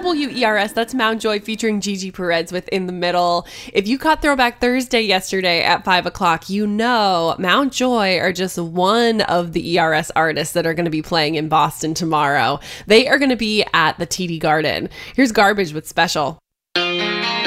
WERS, that's Mountjoy featuring Gigi Perez with In the Middle. If you caught Throwback Thursday yesterday at 5 o'clock, you know Mountjoy are just one of the ERS artists that are going to be playing in Boston tomorrow. They are going to be at the TD Garden. Here's Garbage with Special.